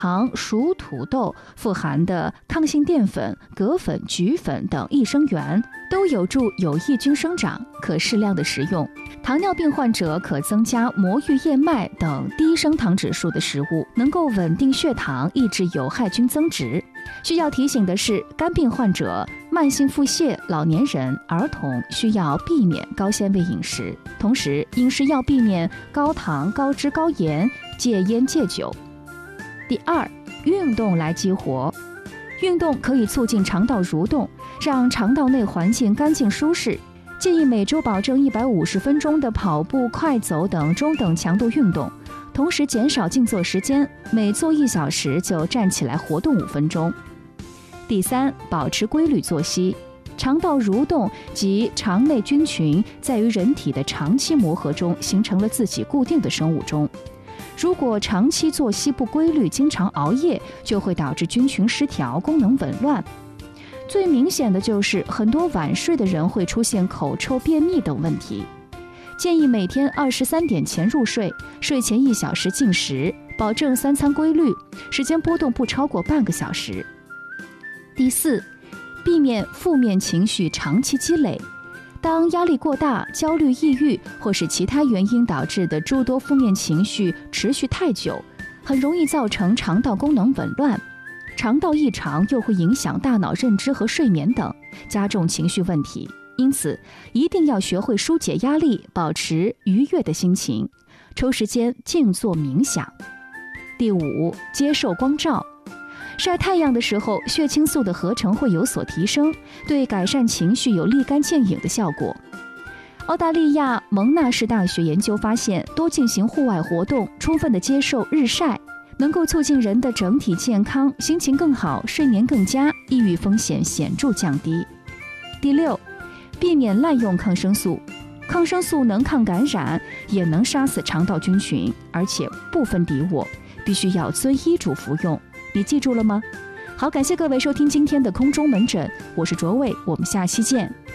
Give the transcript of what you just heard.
糖、熟土豆富含的抗性淀粉、镉粉、菊粉等益生元都有助有益菌生长，可适量的食用。糖尿病患者可增加魔芋燕麦等低升糖指数的食物，能够稳定血糖，抑制有害菌增殖。需要提醒的是，肝病患者、慢性腹泻、老年人、儿童需要避免高纤维饮食，同时饮食要避免高糖、高脂、高盐，戒烟戒酒。第二，运动来激活。运动可以促进肠道蠕动，让肠道内环境干净舒适。建议每周保证150分钟的跑步、快走等中等强度运动，同时减少静坐时间，每坐1小时就站起来活动5分钟。第三，保持规律作息。肠道蠕动及肠内菌群在于人体的长期磨合中形成了自己固定的生物钟。如果长期作息不规律，经常熬夜，就会导致菌群失调，功能紊乱。最明显的就是很多晚睡的人会出现口臭、便秘等问题。建议每天23点前入睡，睡前1小时进食，保证3餐规律，时间波动不超过半个小时。第四，避免负面情绪长期积累。当压力过大、焦虑、抑郁或是其他原因导致的诸多负面情绪持续太久，很容易造成肠道功能紊乱。肠道异常又会影响大脑认知和睡眠等，加重情绪问题。因此，一定要学会疏解压力，保持愉悦的心情，抽时间静坐冥想。第五，接受光照。晒太阳的时候，血清素的合成会有所提升，对改善情绪有立竿见影的效果。澳大利亚蒙纳士大学研究发现，多进行户外活动，充分的接受日晒，能够促进人的整体健康，心情更好，睡眠更佳，抑郁风险显著降低。第六，避免滥用抗生素。抗生素能抗感染，也能杀死肠道菌群，而且不分敌我，必须要遵医嘱服用。你记住了吗？好，感谢各位收听今天的空中门诊，我是卓伟，我们下期见。